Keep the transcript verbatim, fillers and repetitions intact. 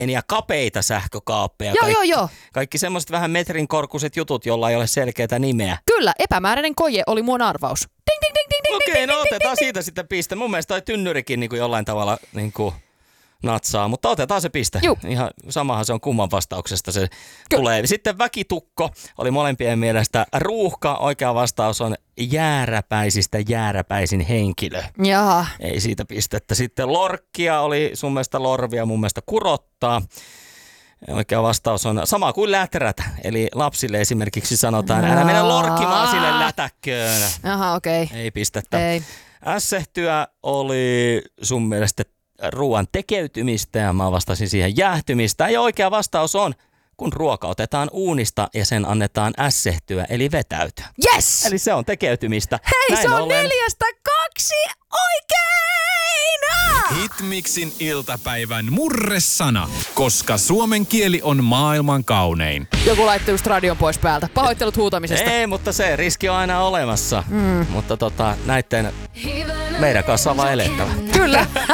pieniä kapeita sähkökaappeja. Joo, Kaik- joo, joo. Kaikki semmoiset vähän metrin korkuiset jutut, jolla ei ole selkeää nimeä. Kyllä, epämääräinen koje oli mun arvaus. Ding, ding, ding, ding, ding, Okei, ding, no ding, otetaan ding, siitä sitten piste. Mun mielestä toi tynnyrikin niin kuin jollain tavalla niin kuin natsaa, mutta otetaan se piste. Juu. Ihan samahan se on kumman vastauksesta se Ky- tulee. Sitten väkitukko oli molempien mielestä ruuhka. Oikea vastaus on jääräpäisistä jääräpäisin henkilö. Jaha. Ei siitä pistettä. Sitten lorkkia oli sun mielestä lorvia, mun mielestä kurottaa. Oikea vastaus on sama kuin läträt. Eli lapsille esimerkiksi sanotaan, älä mennä lorkkimaan sille lätäkköön. Aha, okei. Okay. Ei pistettä. Ei. Ässehtyä oli sun mielestä ruoan tekeytymistä ja mä vastasin siihen jäähtymistä. Ja oikea vastaus on, kun ruoka otetaan uunista ja sen annetaan ässehtyä eli vetäytyä. Yes! Eli se on tekeytymistä. Hei, Näin se on ollen neljästä kaksi oikein! Hitmixin iltapäivän murresana, koska suomen kieli on maailman kaunein. Joku laittoi just radion pois päältä. Pahoittelut huutamisesta. Ei, mutta se riski on aina olemassa. Mm. Mutta tota, näitten meidän kanssa on vaan elettävä. Kyllä.